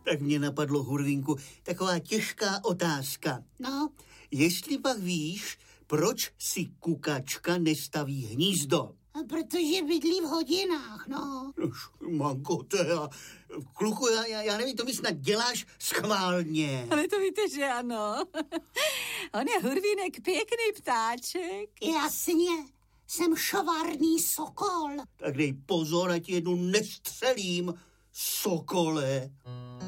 Tak mě napadlo, Hurvínku, taková těžká otázka. No? Jestli pak víš, proč si kukačka nestaví hnízdo? Protože bydlí v hodinách, no. Manko, kluku, já nevím, to mi snad děláš schválně. Ale to víte, že ano. On je Hurvínek pěkný ptáček. Jasně, jsem šovárný sokol. Tak dej pozor, ať jednu nestřelím, sokole.